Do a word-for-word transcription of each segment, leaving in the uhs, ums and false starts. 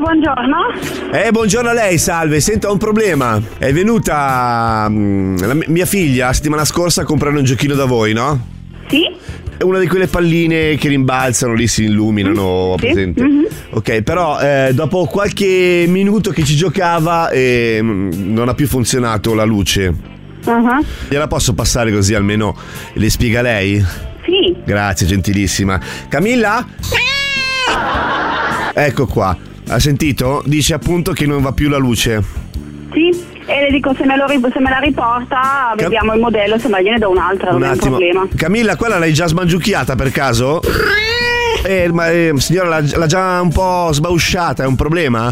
buongiorno. Eh, buongiorno a lei, salve. Senta, ho un problema. È venuta mh, la mia figlia la settimana scorsa a comprare un giochino da voi, no? Sì. È una di quelle palline che rimbalzano, lì si illuminano, sì. presente? Mm-hmm. Ok, però eh, dopo qualche minuto che ci giocava eh, non ha più funzionato la luce. Uh-huh. Gliela posso passare così almeno le spiega lei? Sì. Grazie, gentilissima. Camilla? Ecco qua. Ha sentito? Dice appunto che non va più la luce. Sì. E le dico, se me, lo, se me la riporta, vediamo Cam- il modello, se me la gliene do un'altra, un non attimo. è un problema. Camilla, quella l'hai già smangiucchiata per caso? Eh, ma eh, signora, l'ha, l'ha già un po' sbausciata, è un problema?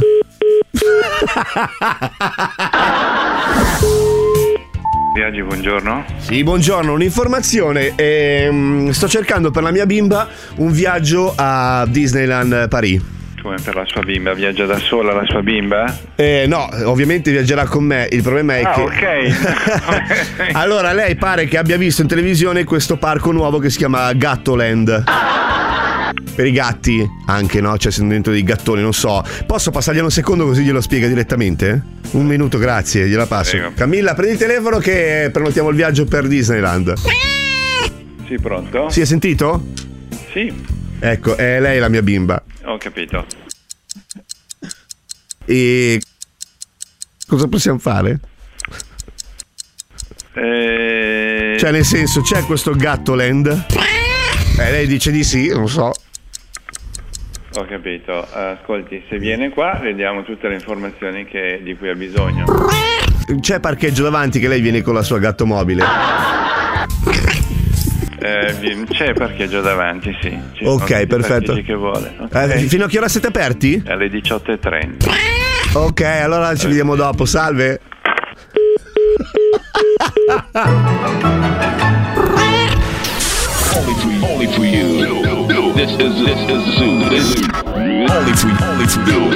Viaggi, buongiorno. Sì, buongiorno, un'informazione. Ehm, sto cercando per la mia bimba un viaggio a Disneyland Paris. Come per la sua bimba? Viaggia da sola la sua bimba? Eh, no, ovviamente viaggerà con me. Il problema è ah, che ok. Allora, lei pare che abbia visto in televisione questo parco nuovo che si chiama Gattoland. Per i gatti anche, no? Cioè, sono dentro dei gattoni, non so. Posso passarglielo un secondo così glielo spiega direttamente? Un minuto, grazie, gliela passo. Prego. Camilla, prendi il telefono che prenotiamo il viaggio per Disneyland. Sì, pronto? Sì, hai sentito? Sì. Ecco, è lei la mia bimba. Ho capito. E cosa possiamo fare? Eh... Cioè, nel senso, c'è questo Gattoland? Eh, lei dice di sì, non so. Ho capito. Ascolti, se viene qua le diamo tutte le informazioni che, di cui ha bisogno. C'è parcheggio davanti che lei viene con la sua gattomobile? Eh, c'è parcheggio davanti, sì. Ci ok, perfetto. Che vuole. Okay. Eh, fino a che ora siete aperti? Alle diciotto e trenta. Ok, allora ci vediamo dopo, salve. Only for, only for you. This is, this is Zoo. Only for, only for you.